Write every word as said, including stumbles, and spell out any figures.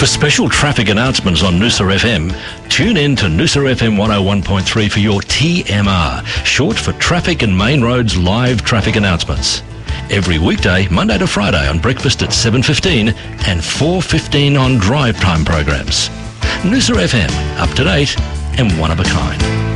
special traffic announcements on Noosa F M, tune in to Noosa F M one oh one point three for your T M R, short for Traffic and Main Roads live traffic announcements. Every weekday, Monday to Friday on breakfast at seven fifteen and four fifteen on drive time programs. Noosa F M, up to date and one of a kind.